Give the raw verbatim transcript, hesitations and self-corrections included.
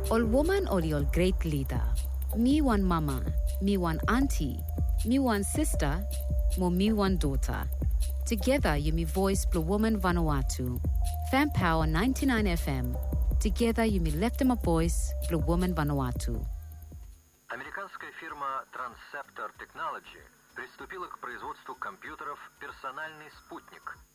Ol woman ol your great leader. Me one mama, me one auntie, me one sister, mo me one daughter. Together you me voice Blue Woman Vanuatu. Fan Power ninety-nine F M. Together you me left them a voice Blue Woman Vanuatu. Американская фирма Transceptor Technology приступила к производству компьютеров «Персональный спутник»,